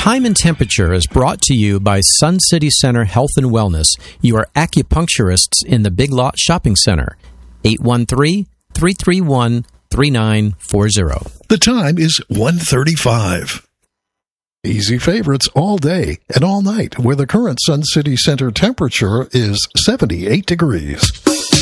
Time and Temperature is brought to you by Sun City Center Health and Wellness, your acupuncturists in the Big Lot Shopping Center. 813-331-3940. The time is 1:35. Easy favorites all day and all night, where the current Sun City Center temperature is 78 degrees.